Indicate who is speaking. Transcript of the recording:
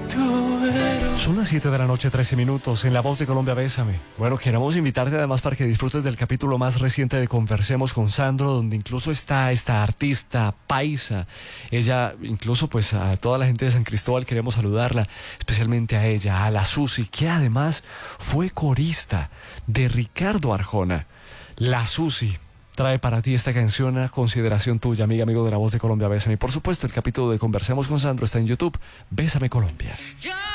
Speaker 1: Son las 7 de la noche, 13 minutos, en La Voz de Colombia, Bésame. Bueno, queremos invitarte además para que disfrutes del capítulo más reciente de Conversemos con Sandro, donde incluso está esta artista paisa. Ella, incluso pues a toda la gente de San Cristóbal queremos saludarla, especialmente a ella, a la Susi, que además fue corista de Ricardo Arjona. La Susi trae para ti esta canción a consideración tuya, amiga, amigo de La Voz de Colombia, Bésame. Y por supuesto, el capítulo de Conversemos con Sandro está en YouTube. Bésame Colombia.